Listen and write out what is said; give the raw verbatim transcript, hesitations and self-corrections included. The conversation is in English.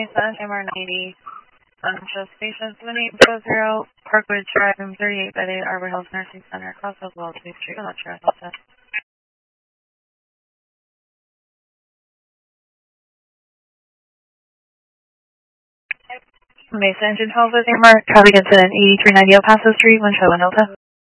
Mesa, M R ninety, Central Station seven eight zero zero, Parkwood Drive, room thirty-eight, Bed eight, Arbor Hills Nursing Center, Crossville, Wellesley Street, Electra, Delta. Mesa Engine twelve with Airmark, traffic incident eighty-three ninety El Paso Street, Winchell, Delta.